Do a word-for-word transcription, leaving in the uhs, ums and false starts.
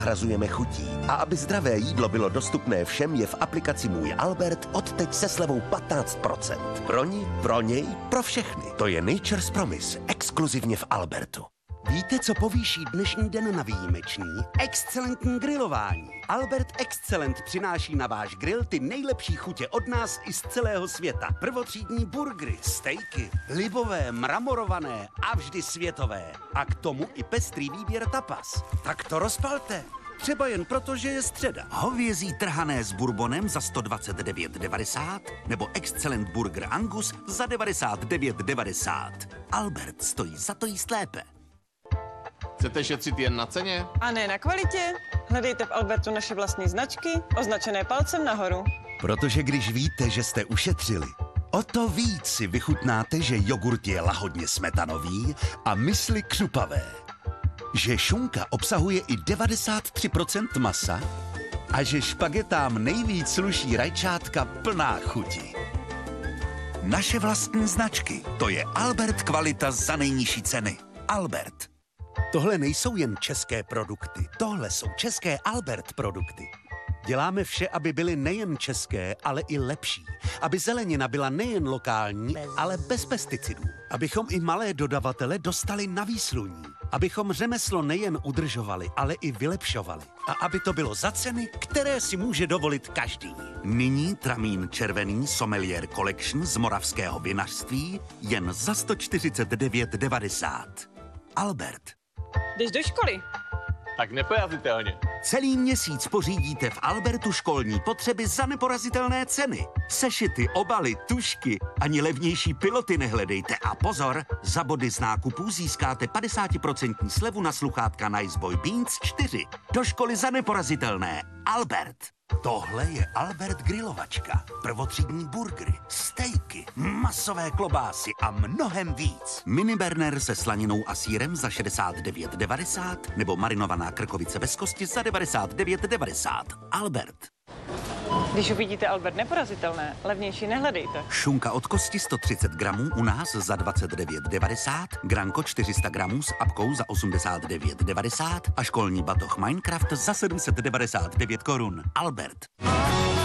Hrazujeme chutí. A aby zdravé jídlo bylo dostupné všem, je v aplikaci Můj Albert odteď se slevou patnáct procent. Pro ní, pro něj, pro všechny. To je Nature's Promise, exkluzivně v Albertu. Víte, co povýší dnešní den na výjimečný? Excelentní grilování. Albert Excellent přináší na váš grill ty nejlepší chutě od nás i z celého světa. Prvotřídní burgery, stejky, libové, mramorované a vždy světové. A k tomu i pestrý výběr tapas. Tak to rozpalte. Třeba jen proto, že je středa. Hovězí trhané s bourbonem za sto dvacet devět devadesát nebo Excellent Burger Angus za devadesát devět devadesát. Albert stojí za to jíst lépe. Chcete šetřit jen na ceně? A ne na kvalitě? Hledejte v Albertu naše vlastní značky, označené palcem nahoru. Protože když víte, že jste ušetřili, o to víc si vychutnáte, že jogurt je lahodně smetanový a mysli křupavé. Že šunka obsahuje i devadesát tři procent masa a že špagetám nejvíc sluší rajčátka plná chuti. Naše vlastní značky, to je Albert kvalita za nejnižší ceny. Albert. Tohle nejsou jen české produkty, tohle jsou české Albert produkty. Děláme vše, aby byly nejen české, ale i lepší. Aby zelenina byla nejen lokální, ale bez pesticidů. Abychom i malé dodavatele dostali na výsluní. Abychom řemeslo nejen udržovali, ale i vylepšovali. A aby to bylo za ceny, které si může dovolit každý. Nyní tramín červený Sommelier Collection z moravského vinařství jen za sto čtyřicet devět devadesát. Albert. Jdeš do školy? Tak neporazitelně. Celý měsíc pořídíte v Albertu školní potřeby za neporazitelné ceny. Sešity, obaly, tušky, ani levnější piloty nehledejte. A pozor, za body z nákupů získáte padesát procent slevu na sluchátka Niceboy Beats čtyři. Do školy za neporazitelné. Albert. Tohle je Albert grilovačka. Prvotřídní burgery, stejky, masové klobásy a mnohem víc. Mini burner se slaninou a sýrem za šedesát devět devadesát nebo marinovaná krkovice bez kosti za devadesát devět devadesát. Albert. Když uvidíte Albert neporazitelné, levnější nehledejte. Šunka od kosti sto třicet gramů u nás za dvacet devět devadesát, granko čtyři sta gramů s apkou za osmdesát devět devadesát a školní batoh Minecraft za sedm set devadesát devět korun. Albert.